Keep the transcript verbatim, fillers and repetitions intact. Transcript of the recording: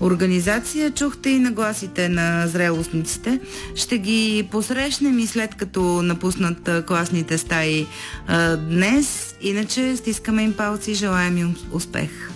организация. Чухте и нагласите на зрелостниците. Ще ги посрещнем и след като напуснат класните стаи а, днес. Иначе стискаме им палци и желаем им успех.